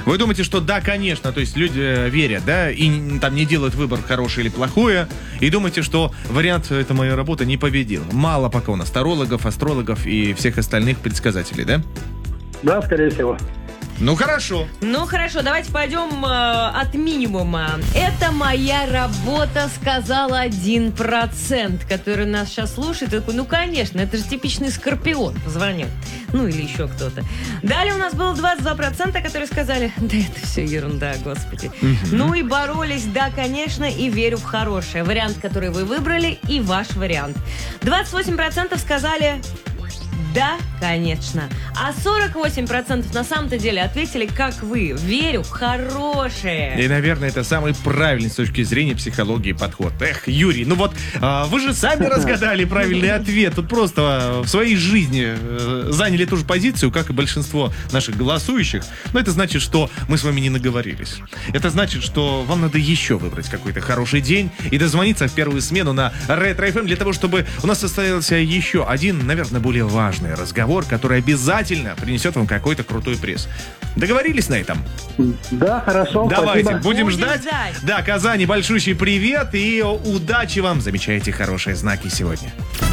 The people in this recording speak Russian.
Вы думаете, что да, конечно, то есть люди верят, да, и там не делают выбор хорошее или плохое, и думаете, что вариант «это моя работа» не победил. Мало пока у нас тарологов, астрологов и всех остальных предсказателей, да? Да, скорее всего. Ну хорошо. Ну хорошо, давайте пойдем от минимума. Это моя работа, сказал 1%, который нас сейчас слушает. Такой, ну конечно, это же типичный Скорпион позвонил. Ну или еще кто-то. Далее у нас было 22%, которые сказали, да это все ерунда, господи. Ну и боролись, да, конечно, и верю в хорошее. Вариант, который вы выбрали, и ваш вариант. 28% сказали... Да, конечно. А 48% на самом-то деле ответили, как вы. Верю в хорошее. И, наверное, это самый правильный с точки зрения психологии подход. Эх, Юрий, ну вот вы же сами разгадали правильный ответ. Тут просто в своей жизни заняли ту же позицию, как и большинство наших голосующих. Но это значит, что мы с вами не наговорились. Это значит, что вам надо еще выбрать какой-то хороший день и дозвониться в первую смену на Ретро-ФМ для того, чтобы у нас состоялся еще один, наверное, более важный разговор, который обязательно принесет вам какой-то крутой приз. Договорились на этом? Да, хорошо. Давайте, спасибо. будем ждать. Да, Казани, большущий привет и удачи вам. Замечайте хорошие знаки сегодня.